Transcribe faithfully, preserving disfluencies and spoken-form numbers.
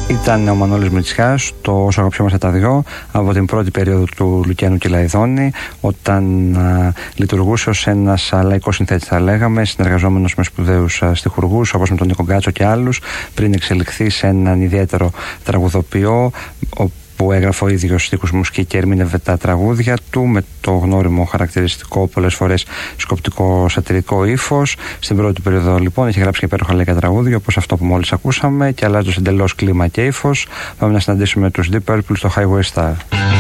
Ήταν ο Μανώλης Μητσιάς, το «Όσο αγαπιόμαστε τα δυο», από την πρώτη περίοδο του Λουκιανού Κελαϊδόνη, όταν α, λειτουργούσε ως ένας λαϊκός συνθέτης, θα λέγαμε, συνεργαζόμενος με σπουδαίους α, στιχουργούς όπως με τον Νίκο Γκάτσο και άλλους, πριν εξελιχθεί σε έναν ιδιαίτερο τραγουδοποιό, που έγραφε ο ίδιος στίχους, μουσική και ερμήνευε τα τραγούδια του με το γνώριμο χαρακτηριστικό, πολλές φορές σκοπτικό σατυρικό ύφος. Στην πρώτη περίοδο λοιπόν έχει γράψει και υπέροχα λαϊκά τραγούδια όπως αυτό που μόλις ακούσαμε, και αλλάζοντας εντελώς κλίμα και ύφος, πάμε να συναντήσουμε τους Deep Purple στο Highway Star.